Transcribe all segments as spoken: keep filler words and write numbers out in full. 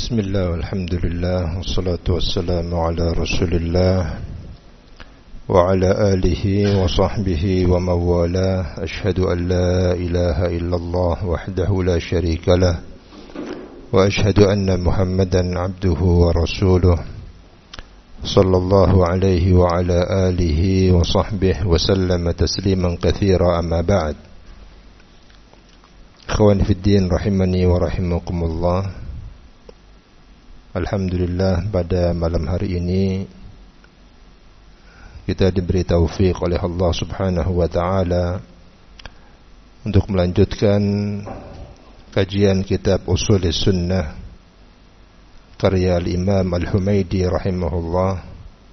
Bismillah, alhamdulillah, wassalatu wassalamu ala rasulillah wa ala alihi wa sahbihi wa mawalah. Ashhadu an la ilaha illallah wahdahu la sharika lah wa ashhadu anna muhammadan abduhu wa rasuluh sallallahu alaihi wa ala alihi wa sahbihi wa sallama tasliman katsira, amma ba'd. Ikhwani fid din rahimani wa rahimakumullah. Alhamdulillah, pada malam hari ini kita diberi taufik oleh Allah Subhanahu wa taala untuk melanjutkan kajian kitab Ushul Sunnah karya Al-Imam Al-Humaidi rahimahullah,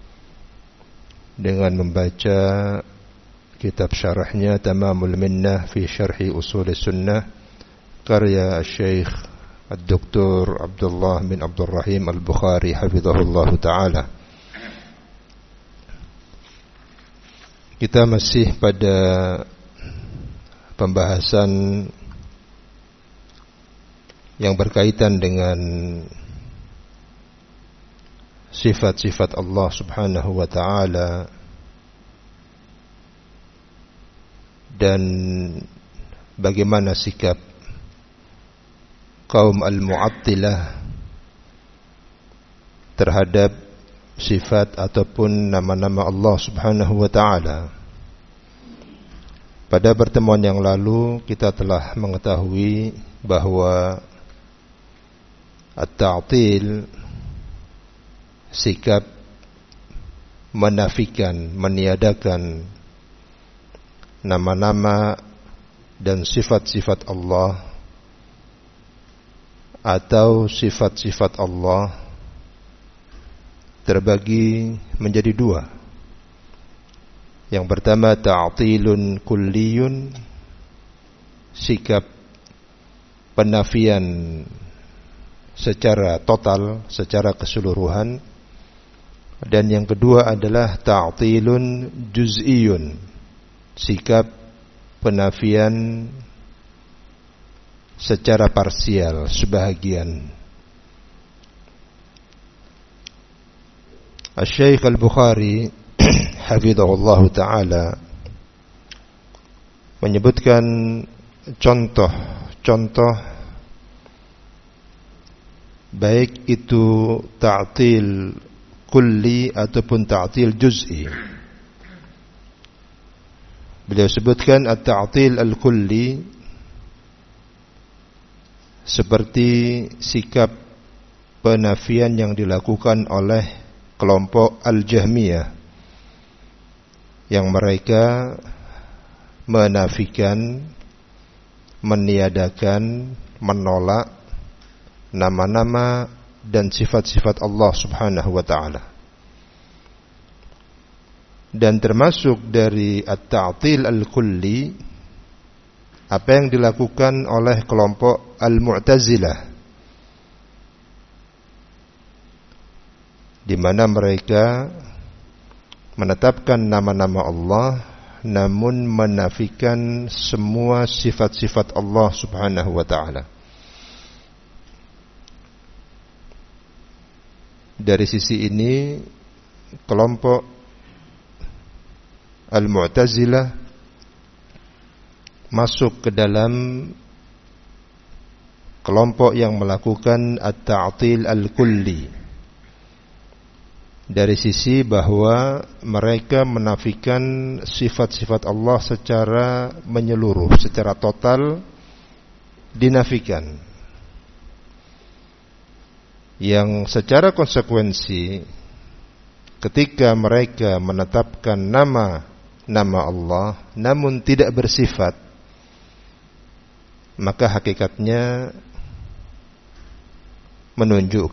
dengan membaca kitab syarahnya Tamamul Minnah fi Syarhi Ushul Sunnah karya Syekh Ad-Doktor Abdullah bin Abdul Rahim Al-Bukhari hafizahullah ta'ala. Kita masih pada pembahasan yang berkaitan dengan sifat-sifat Allah Subhanahu wa ta'ala dan bagaimana sikap kaum al-mu'attilah terhadap sifat ataupun nama-nama Allah Subhanahu wa ta'ala. Pada pertemuan yang lalu kita telah mengetahui bahwa at-ta'til, sikap menafikan, meniadakan nama-nama dan sifat-sifat Allah atau sifat-sifat Allah terbagi menjadi dua. Yang pertama ta'tilun kulliyun, sikap penafian secara total, secara keseluruhan. Dan yang kedua adalah ta'tilun juz'iyun, sikap penafian secara parsial, sebahagian. Al-Syeikh Al-Bukhari hafizahullah ta'ala menyebutkan contoh-contoh baik itu ta'til kulli ataupun ta'til juz'i. Beliau sebutkan at-ta'til al-kulli seperti sikap penafian yang dilakukan oleh kelompok Al-Jahmiyah, yang mereka menafikan, meniadakan, menolak nama-nama dan sifat-sifat Allah Subhanahu wa ta'ala. Dan termasuk dari at-ta'til al-kulli apa yang dilakukan oleh kelompok Al-Mu'tazilah, di mana mereka menetapkan nama-nama Allah namun menafikan semua sifat-sifat Allah Subhanahu wa ta'ala. Dari sisi ini kelompok Al-Mu'tazilah masuk ke dalam kelompok yang melakukan at-ta'til al-kulli, dari sisi bahwa mereka menafikan sifat-sifat Allah secara menyeluruh, secara total dinafikan, yang secara konsekuensi ketika mereka menetapkan nama-nama Allah namun tidak bersifat, maka hakikatnya menunjukkan